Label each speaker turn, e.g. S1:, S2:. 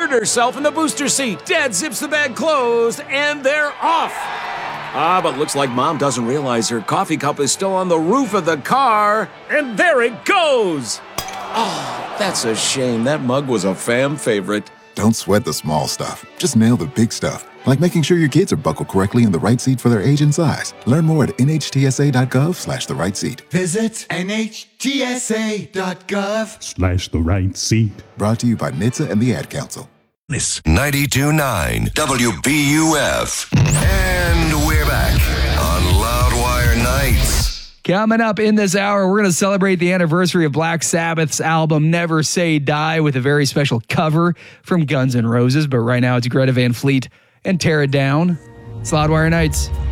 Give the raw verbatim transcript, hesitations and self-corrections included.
S1: inserted herself in the booster seat. Dad zips the bag closed, and they're off. Ah, but looks like Mom doesn't realize her coffee cup is still on the roof of the car, and there it goes. Oh, that's a shame. That mug was a fam favorite.
S2: Don't sweat the small stuff. Just nail the big stuff, like making sure your kids are buckled correctly in the right seat for their age and size. Learn more at nhtsa.gov slash the right seat.
S3: Visit nhtsa.gov
S4: slash the right seat.
S2: Brought to you by N H T S A and the Ad Council.
S5: ninety-two point nine W B U F. And we're back on Loudwire Nights.
S6: Coming up in this hour, we're going to celebrate the anniversary of Black Sabbath's album Never Say Die with a very special cover from Guns N' Roses. But right now, it's Greta Van Fleet and Tear It Down. It's Loudwire Nights.